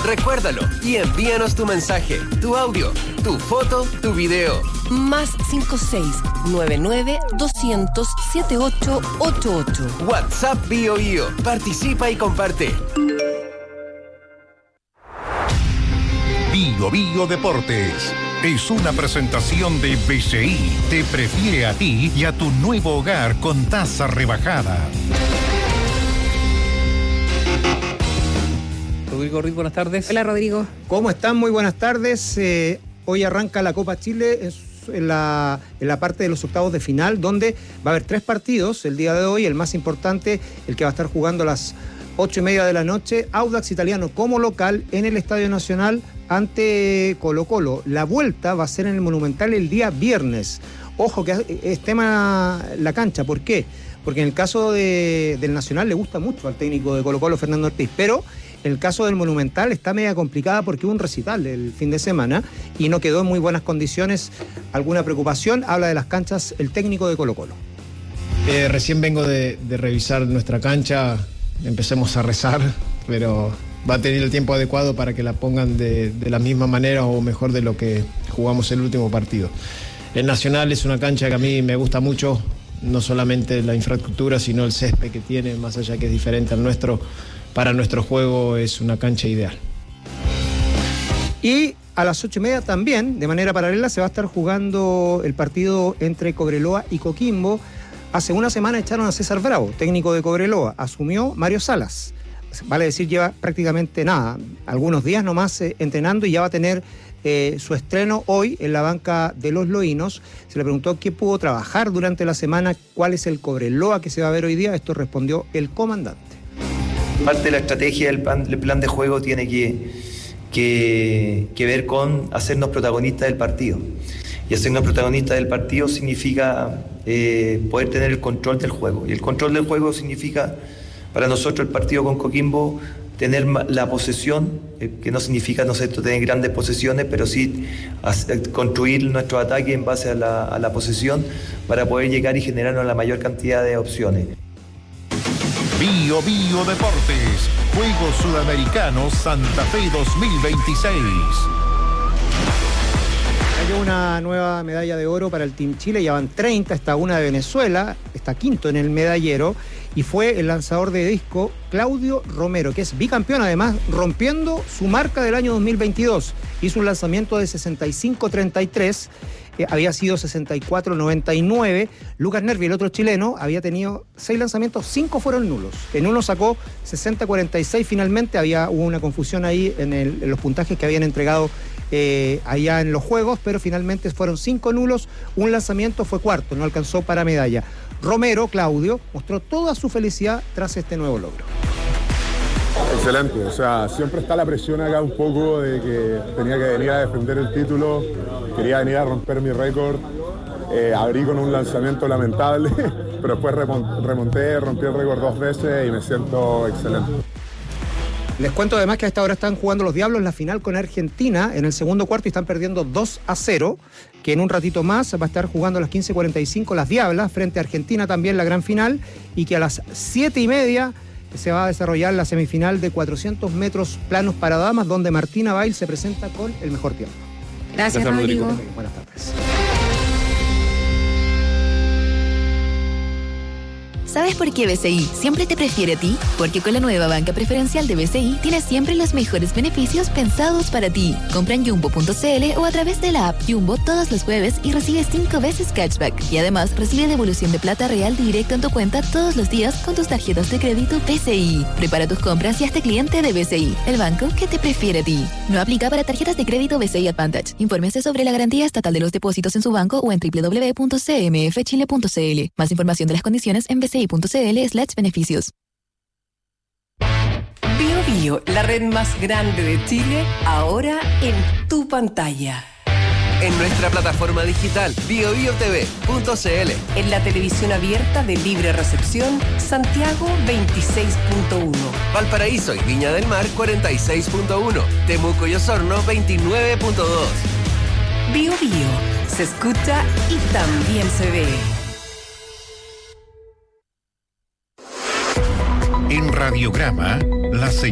Recuérdalo y envíanos tu mensaje, tu audio, tu foto, tu video. Más 56-99-200-7888. WhatsApp Bio Bio. Participa y comparte. Bio Bio Deportes es una presentación de BCI. Te prefiere a ti y a tu nuevo hogar con tasa rebajada. Rodrigo Ruiz, buenas tardes. Hola, Rodrigo. ¿Cómo están? Muy buenas tardes. Hoy arranca la Copa Chile en la parte de los octavos de final, donde va a haber 3 partidos el día de hoy. El más importante, el que va a estar jugando a las 8:30 de la noche, Audax Italiano como local en el Estadio Nacional ante Colo-Colo. La vuelta va a ser en el Monumental el día viernes. Ojo que es tema la cancha. ¿Por qué? Porque en el caso del Nacional le gusta mucho al técnico de Colo-Colo, Fernando Ortiz, pero en el caso del Monumental está media complicada porque hubo un recital el fin de semana y no quedó en muy buenas condiciones. ¿Alguna preocupación? Habla de las canchas el técnico de Colo-Colo. Recién vengo de revisar nuestra cancha, empecemos a rezar, pero va a tener el tiempo adecuado para que la pongan de la misma manera o mejor de lo que jugamos el último partido. El Nacional es una cancha que a mí me gusta mucho, no solamente la infraestructura, sino el césped que tiene, más allá que es diferente al nuestro. Para nuestro juego es una cancha ideal. Y a las 8:30 también, de manera paralela, se va a estar jugando el partido entre Cobreloa y Coquimbo. Hace una semana echaron a César Bravo, técnico de Cobreloa. Asumió Mario Salas. Vale decir, lleva prácticamente nada, algunos días nomás entrenando y ya va a tener su estreno hoy en la banca de los Loínos. Se le preguntó qué pudo trabajar durante la semana, cuál es el Cobreloa que se va a ver hoy día. Esto respondió el comandante. Parte de la estrategia del plan de juego tiene que ver con hacernos protagonistas del partido. Y hacernos protagonistas del partido significa poder tener el control del juego. Y el control del juego significa, para nosotros, el partido con Coquimbo, tener la posesión, que no significa, no sé, tener grandes posesiones, pero sí construir nuestro ataque en base a la posesión para poder llegar y generarnos la mayor cantidad de opciones. Bio Bio Deportes, Juegos Sudamericanos Santa Fe 2026. Hay una nueva medalla de oro para el Team Chile, ya van 30, está una de Venezuela, está quinto en el medallero, y fue el lanzador de disco Claudio Romero, que es bicampeón además, rompiendo su marca del año 2022. Hizo un lanzamiento de 65-33, había sido 64-99. Lucas Nervi, el otro chileno, había tenido 6 lanzamientos, 5 fueron nulos. En uno sacó 60-46 finalmente, hubo una confusión ahí en los puntajes que habían entregado allá en los juegos, pero finalmente fueron 5 nulos, un lanzamiento fue cuarto, no alcanzó para medalla. Romero, Claudio, mostró toda su felicidad tras este nuevo logro. Excelente, o sea, siempre está la presión acá un poco de que tenía que venir a defender el título, quería venir a romper mi récord, abrí con un lanzamiento lamentable, pero después remonté, rompí el récord 2 veces y me siento excelente. Les cuento además que a esta hora están jugando los Diablos la final con Argentina en el segundo cuarto y están perdiendo 2-0, que en un ratito más va a estar jugando a las 15:45 las Diablas frente a Argentina también la gran final, y que a las 7:30 se va a desarrollar la semifinal de 400 metros planos para damas, donde Martina Bail se presenta con el mejor tiempo. Gracias, Rodrigo. Buenas tardes. ¿Sabes por qué BCI siempre te prefiere a ti? Porque con la nueva banca preferencial de BCI tienes siempre los mejores beneficios pensados para ti. Compra en Jumbo.cl o a través de la app Jumbo todos los jueves y recibe 5 veces cashback. Y además recibe devolución de plata real directo en tu cuenta todos los días con tus tarjetas de crédito BCI. Prepara tus compras y hazte cliente de BCI, el banco que te prefiere a ti. No aplica para tarjetas de crédito BCI Advantage. Infórmese sobre la garantía estatal de los depósitos en su banco o en www.cmfchile.cl. Más información de las condiciones en bci.cl/beneficios. Bio Bio, la red más grande de Chile, ahora en tu pantalla. En nuestra plataforma digital biobiotv.cl. En la televisión abierta de libre recepción, Santiago 26.1. Valparaíso y Viña del Mar 46.1. Temuco y Osorno 29.2. Bio Bio, se escucha y también se ve. En Radiograma, la